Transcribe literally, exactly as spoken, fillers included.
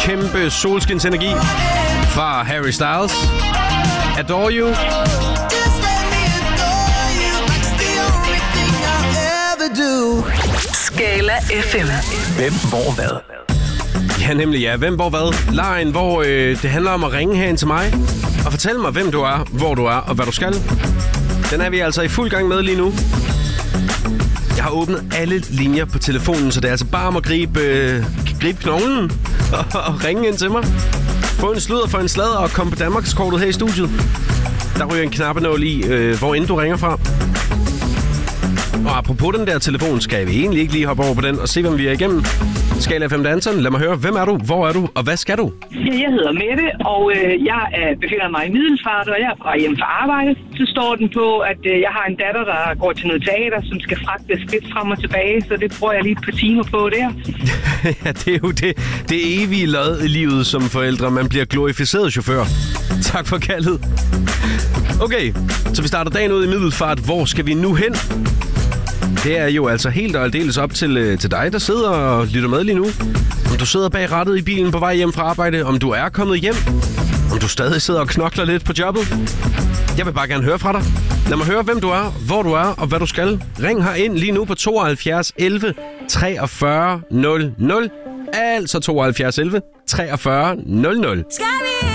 kæmpe solskinsenergi fra Harry Styles. Adore You. Skala F M. Hvem, hvor, hvad? Ja, nemlig ja. Hvem, hvor, hvad? Lejen, hvor øh, det handler om at ringe herind til mig og fortælle mig, hvem du er, hvor du er og hvad du skal. Den er vi altså i fuld gang med lige nu. Jeg har åbnet alle linjer på telefonen, så det er altså bare om at gribe, øh, gribe knoglen og, og ringe ind til mig. Få en sludder for en sladder og komme på Danmarkskortet her i studiet. Der ryger en knappenål i, øh, hvor end du ringer fra. Og apropos den der telefon, skal vi egentlig ikke lige hoppe over på den og se, hvem vi er igennem. Skala F M Danseren, lad mig høre, hvem er du, hvor er du, og hvad skal du? Ja, jeg hedder Mette, og øh, jeg øh, befinder mig i Middelfart, og jeg er på vej hjem fra arbejde. Så står den på, at øh, jeg har en datter, der går til noget teater, som skal fragte skridt frem og tilbage, så det bruger jeg lige et par timer på der. Ja, det er jo det, det evige lod i livet som forældre. Man bliver glorificeret chauffør. Tak for kaldet. Okay, så vi starter dagen ud i Middelfart. Hvor skal vi nu hen? Det er jo altså helt og aldeles op til, til dig, der sidder og lytter med lige nu. Om du sidder bag rattet i bilen på vej hjem fra arbejde, om du er kommet hjem, om du stadig sidder og knokler lidt på jobbet. Jeg vil bare gerne høre fra dig. Lad mig høre, hvem du er, hvor du er og hvad du skal. Ring her ind lige nu på tooghalvfjerds elleve treogfyrre nul nul. Altså tooghalvfjerds elleve treogfyrre nul nul. Skal vi